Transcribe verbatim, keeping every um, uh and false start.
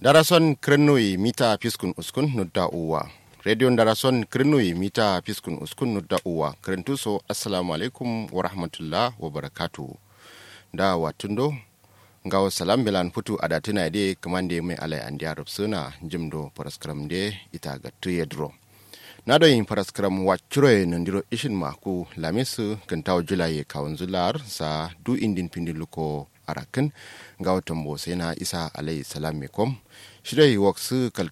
Darason krenui mita piskun uskun nudda uwa. Radio Darason krenui mita piskun uskun nudda uwa. Krentuso assalamu alaikum wa rahmatullah wa barakatuh. Da watundo ngawo salam bilan putu adatina de kamande mai alai andi arab suna jimdo paraskram de ita ga tuyedro. Nado yin paraskram wachuro nandiro ishin maku lamisu kantaw julaye kawanzular sa du indin pindin luko arakan ngawo tambo sena isa alai salam mekom shidai waksu